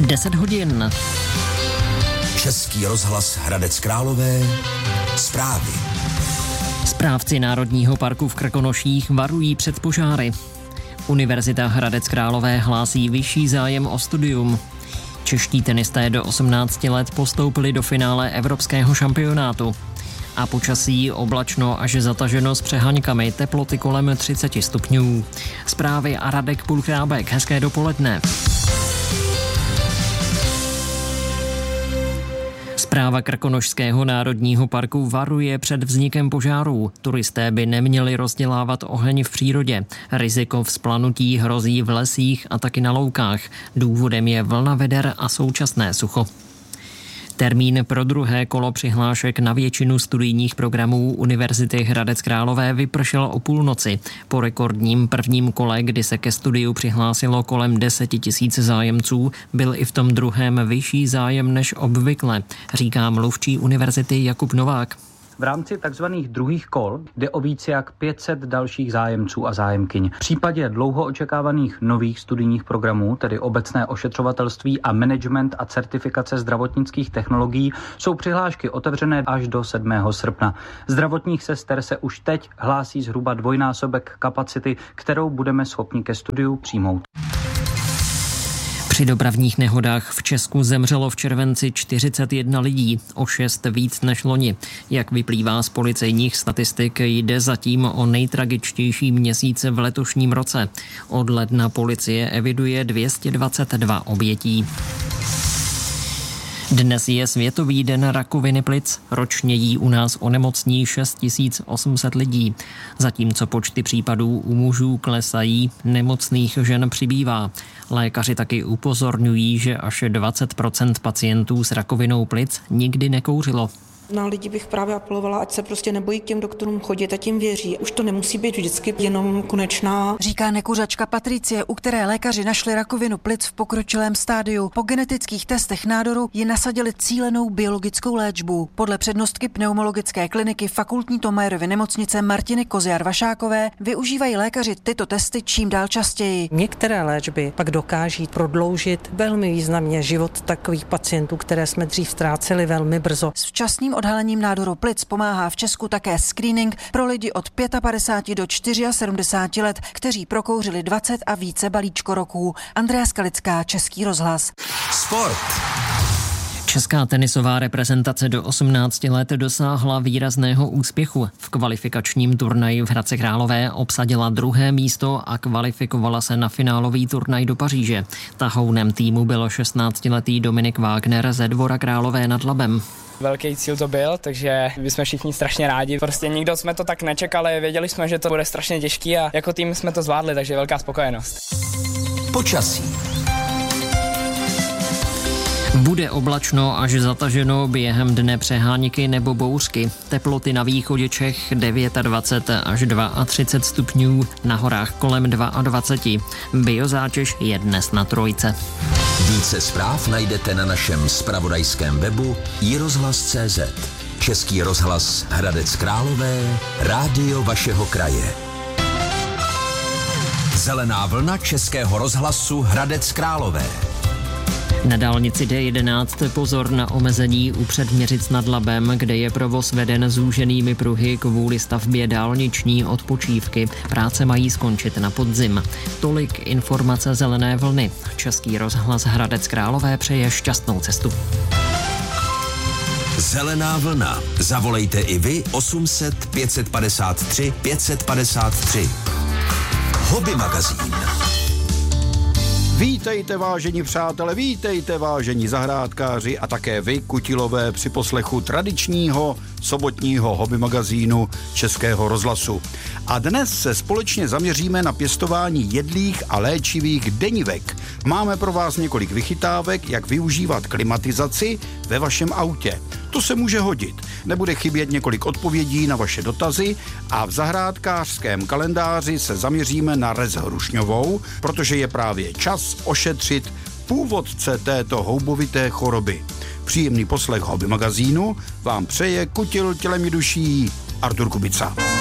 10 hodin. Český rozhlas Hradec Králové. Zprávy. Správci Národního parku v Krkonoších varují před požáry. Univerzita Hradec Králové hlásí vyšší zájem o studium. Čeští tenisté do 18 let postoupili do finále evropského šampionátu. A počasí oblačno až zataženo s přeháňkami, teploty kolem 30 stupňů. Zprávy a Radek Pulchrábek, hezké dopoledne. Správa Krkonošského národního parku varuje před vznikem požárů. Turisté by neměli rozdělávat oheň v přírodě. Riziko vzplanutí hrozí v lesích a taky na loukách. Důvodem je vlna veder a současné sucho. Termín pro druhé kolo přihlášek na většinu studijních programů Univerzity Hradec Králové vypršel o půlnoci. Po rekordním prvním kole, kdy se ke studiu přihlásilo kolem 10 000 zájemců, byl i v tom druhém vyšší zájem než obvykle, říká mluvčí univerzity Jakub Novák. V rámci takzvaných druhých kol jde o více jak 500 dalších zájemců a zájemkyň. V případě dlouho očekávaných nových studijních programů, tedy obecné ošetřovatelství a management a certifikace zdravotnických technologií, jsou přihlášky otevřené až do 7. srpna. Zdravotních sester se už teď hlásí zhruba dvojnásobek kapacity, kterou budeme schopni ke studiu přijmout. Při dopravních nehodách v Česku zemřelo v červenci 41 lidí, o 6 víc než loni. Jak vyplývá z policejních statistik, jde zatím o nejtragičtější měsíce v letošním roce. Od ledna policie eviduje 222 obětí. Dnes je Světový den rakoviny plic. Ročně jí u nás onemocní 6 800 lidí. Zatímco počty případů u mužů klesají, nemocných žen přibývá. Lékaři taky upozorňují, že až 20% pacientů s rakovinou plic nikdy nekouřilo. Na lidi bych právě apelovala, ať se prostě nebojí k těm doktorům chodit a tím věří. Už to nemusí být vždycky jenom konečná. Říká nekuřačka Patricie, u které lékaři našli rakovinu plic v pokročilém stádiu. Po genetických testech nádoru ji nasadili cílenou biologickou léčbu. Podle přednostky pneumologické kliniky Fakultní Thomayerovy nemocnice Martiny Koziar-Vašákové využívají lékaři tyto testy čím dál častěji. Některé léčby pak dokáží prodloužit velmi významně život takových pacientů, které jsme dřív ztráceli velmi brzo. S včasným odhalením nádoru plic pomáhá v Česku také screening pro lidi od 55 do 74 let, kteří prokouřili 20 a více balíčkoroků. Andrea Skalická, Český rozhlas. Sport. Česká tenisová reprezentace do 18 let dosáhla výrazného úspěchu. V kvalifikačním turnaji v Hradci Králové obsadila 2. místo a kvalifikovala se na finálový turnaj do Paříže. Tahounem týmu byl 16letý Dominik Wagner ze Dvora Králové nad Labem. Velký cíl to byl, takže my jsme všichni strašně rádi. Prostě nikdo jsme to tak nečekali, věděli jsme, že to bude strašně těžký a jako tým jsme to zvládli, takže velká spokojenost. Počasí. Bude oblačno až zataženo, během dne přeháňky nebo bouřky. Teploty na východě Čech 29 až 32 stupňů, na horách kolem 22. Biozátěž je dnes na 3. Více zpráv najdete na našem zpravodajském webu iRozhlas.cz. Český rozhlas Hradec Králové, rádio vašeho kraje. Zelená vlna Českého rozhlasu Hradec Králové. Na dálnici D11 pozor na omezení u Předměřic nad Labem, kde je provoz veden zúženými pruhy kvůli stavbě dálniční odpočívky. Práce mají skončit na podzim. Tolik informace zelené vlny. Český rozhlas Hradec Králové přeje šťastnou cestu. Zelená vlna. Zavolejte i vy 800 553 553. Hobby magazín. Vítejte, vážení přátelé, vítejte, vážení zahrádkáři a také vy, kutilové, při poslechu tradičního sobotního hobby magazínu Českého rozhlasu. A dnes se společně zaměříme na pěstování jedlých a léčivých denivek. Máme pro vás několik vychytávek, jak využívat klimatizaci ve vašem autě. To se může hodit. Nebude chybět několik odpovědí na vaše dotazy a v zahrádkářském kalendáři se zaměříme na rez hrušňovou, protože je právě čas ošetřit původce této houbovité choroby. Příjemný poslech hobby magazínu vám přeje kutil tělem i duší Artur Kubica.